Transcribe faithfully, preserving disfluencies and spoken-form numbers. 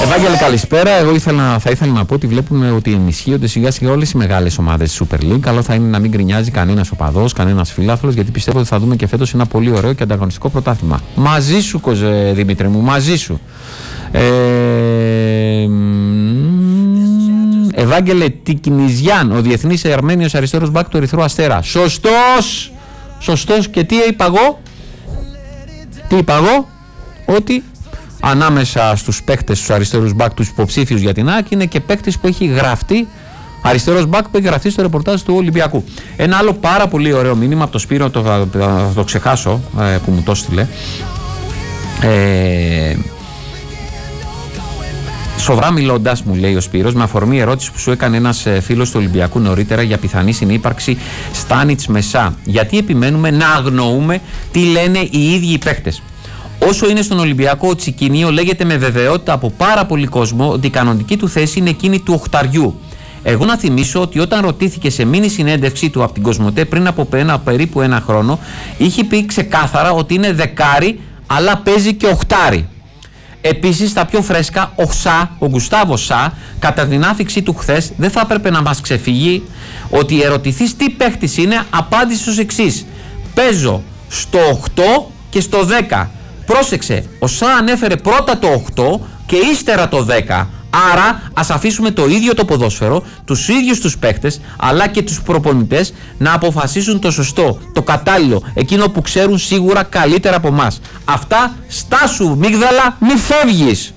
Ευάγγελε, καλησπέρα. Εγώ ήθελα, θα ήθελα να πω ότι βλέπουμε ότι ενισχύονται σιγά σιγά όλες οι μεγάλες ομάδες της Super League. Καλό θα είναι να μην γκρινιάζει κανένας οπαδός, κανένας φίλαθλος, γιατί πιστεύω ότι θα δούμε και φέτος ένα πολύ ωραίο και ανταγωνιστικό πρωτάθλημα. Μαζί σου, Κοζε, Δημήτρη μου, μαζί σου. Ε, Ευάγγελε Τικνιζιάν, ο διεθνής Αρμένιος αριστερός μπακ του Ερυθρού Αστέρα. Σωστός! Σωστός. Και τι είπα εγώ? Τι είπα εγώ? Ότι ανάμεσα στους παίκτες, στους αριστερούς μπακ, τους υποψήφιους για την ΑΕΚ, είναι και παίκτης που έχει γραφτεί, αριστερός μπακ που έχει γραφτεί στο ρεπορτάζ του Ολυμπιακού. Ένα άλλο πάρα πολύ ωραίο μήνυμα από το Σπύρο, το, θα, θα το ξεχάσω, ε, που μου το στείλε. Ε, Σοβαρά μιλώντας, μου λέει ο Σπύρος, με αφορμή ερώτηση που σου έκανε ένας φίλος του Ολυμπιακού νωρίτερα για πιθανή συνύπαρξη Στάνιτς Μεσά. Γιατί επιμένουμε να αγνοούμε τι λένε οι ίδιοι οι παίκτες? Όσο είναι στον Ολυμπιακό, ο Τσικινίο λέγεται με βεβαιότητα από πάρα πολύ κόσμο ότι η κανονική του θέση είναι εκείνη του οχταριού. Εγώ να θυμίσω ότι όταν ρωτήθηκε σε μίνι συνέντευξή του από την Κοσμοτέ πριν από ένα, περίπου ένα χρόνο, είχε πει ξεκάθαρα ότι είναι δεκάρι, αλλά παίζει και οχτάρι. Επίσης, στα πιο φρέσκα, ο Σα, ο Γκουστάβο Σα, κατά την άφηξή του χθες, δεν θα έπρεπε να μας ξεφύγει ότι ερωτηθείς τι παίχτης είναι, απάντησε ως εξής: παίζω στο οκτώ και στο δέκα. Πρόσεξε, ο Σα ανέφερε πρώτα το οκτώ και ύστερα το δέκα. Άρα ας αφήσουμε το ίδιο το ποδόσφαιρο, τους ίδιους τους παίκτες, αλλά και τους προπονητές να αποφασίσουν το σωστό, το κατάλληλο, εκείνο που ξέρουν σίγουρα καλύτερα από μας. Αυτά, στάσου μίγδαλα, μη φεύγεις.